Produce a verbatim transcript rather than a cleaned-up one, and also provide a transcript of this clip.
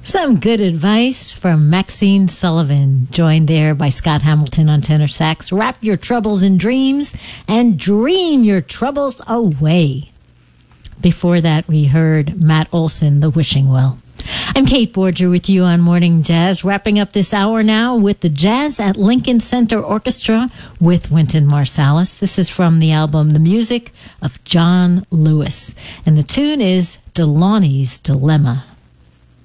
Some good advice from Maxine Sullivan, joined there by Scott Hamilton on tenor sax. Wrap your troubles in dreams and dream your troubles away. Before that, we heard Matt Olson, The Wishing Well. I'm Kate Borger with you on Morning Jazz, wrapping up this hour now with the Jazz at Lincoln Center Orchestra with Wynton Marsalis. This is from the album The Music of John Lewis, and the tune is Delaunay's Dilemma.